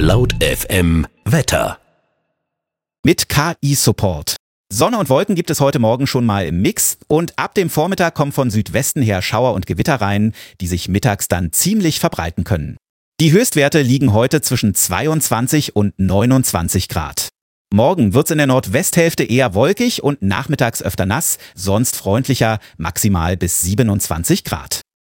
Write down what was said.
Laut FM Wetter. Mit KI-Support. Sonne und Wolken gibt es heute Morgen schon mal im Mix und ab dem Vormittag kommen von Südwesten her Schauer und Gewitter rein, die sich mittags dann ziemlich verbreiten können. Die Höchstwerte liegen heute zwischen 22 und 29 Grad. Morgen wird's in der Nordwesthälfte eher wolkig und nachmittags öfter nass, sonst freundlicher, maximal bis 27 Grad.